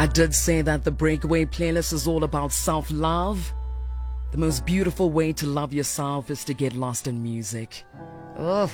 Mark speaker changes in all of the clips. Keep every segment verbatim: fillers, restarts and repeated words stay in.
Speaker 1: I did say that the Breakaway playlist is all about self-love. The most beautiful way to love yourself is to get lost in music. Ugh.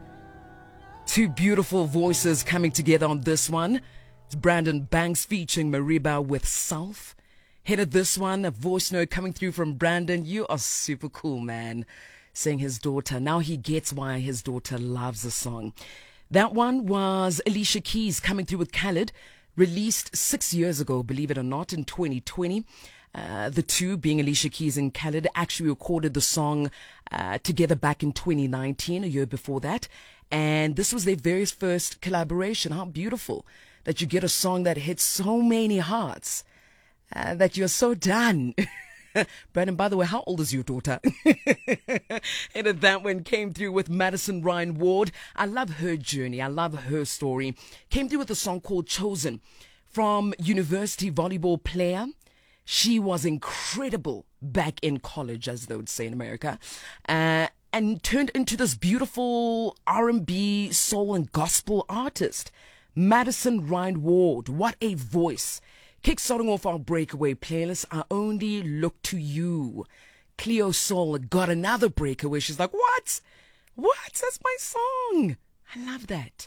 Speaker 1: Two beautiful voices coming together on this one. It's Brandon Banks featuring Mariba with Self. Headed this one, a voice note coming through from Brandon. You are super cool, man. Saying his daughter. Now he gets why his daughter loves the song. That one was Alicia Keys coming through with Khaled. Released six years ago, believe it or not, in twenty twenty. Uh, the two, being Alicia Keys and Khaled, actually recorded the song uh, together back in twenty nineteen, a year before that. And this was their very first collaboration. How beautiful that you get a song that hits so many hearts, uh, that you're so done. Brandon, by the way, how old is your daughter? And that one came through with Madison Ryan Ward. I love her journey. I love her story. Came through with a song called Chosen from university volleyball player. She was incredible back in college, as they would say in America, uh, and turned into this beautiful R and B, soul and gospel artist. Madison Ryan Ward, what a voice. Kickstarting off our Breakaway playlist, I Only Look to You. Cleo Sol got another breakaway. She's like, what? What? That's my song. I love that.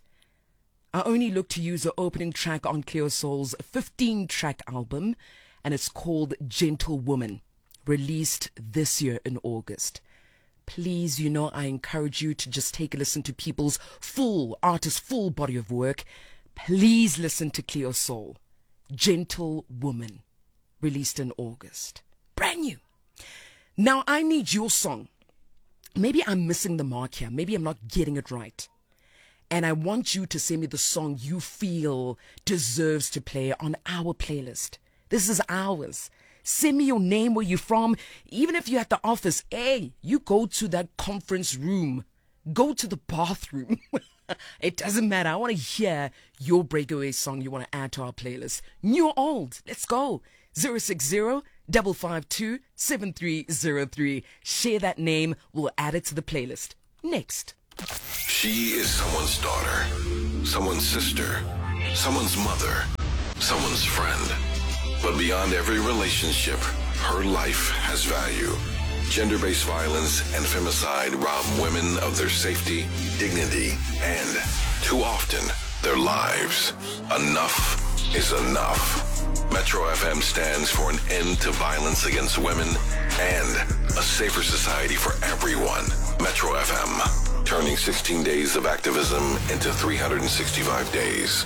Speaker 1: I Only Look to You is the opening track on Cleo Sol's fifteen-track album, and it's called Gentlewoman, released this year in August. Please, you know, I encourage you to just take a listen to people's full artist, full body of work. Please listen to Cleo Sol. Gentlewoman, released in August. Brand new. Now, I need your song. Maybe I'm missing the mark here. Maybe I'm not getting it right. And I want you to send me the song you feel deserves to play on our playlist. This is ours. Send me your name, where you're from. Even if you're at the office, hey, you go to that conference room. Go to the bathroom. It doesn't matter. I want to hear your breakaway song you want to add to our playlist. New or old. Let's go. zero six zero, five five two, seven three zero three. Share that name. We'll add it to the playlist. Next.
Speaker 2: She is someone's daughter, someone's sister, someone's mother, someone's friend. But beyond every relationship, her life has value. Gender-based violence and femicide rob women of their safety, dignity, and, too often, their lives. Enough is enough. Metro F M stands for an end to violence against women and a safer society for everyone. Metro F M, turning sixteen days of activism into three hundred sixty-five days.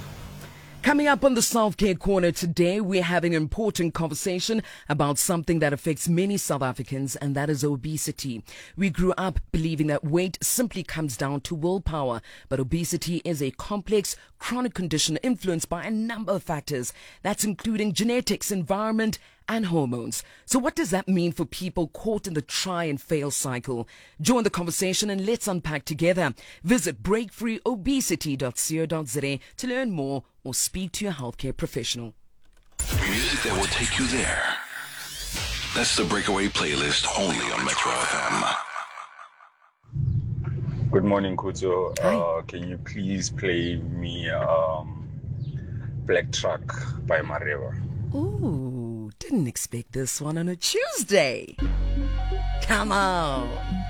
Speaker 1: Coming up on the Self-Care Corner today, we're having an important conversation about something that affects many South Africans, and that is obesity. We grew up believing that weight simply comes down to willpower, but obesity is a complex, chronic condition influenced by a number of factors. That's including genetics, environment, and hormones. So what does that mean for people caught in the try and fail cycle? Join the conversation and let's unpack together. Visit break free obesity dot co dot za to learn more or speak to your healthcare professional.
Speaker 2: Music that will take you there. That's the Breakaway playlist only on Metro F
Speaker 3: M. Good morning, Kuzo. Uh, can you please play me um, Black Truck by Mariba?
Speaker 1: Ooh, didn't expect this one on a Tuesday. Come on.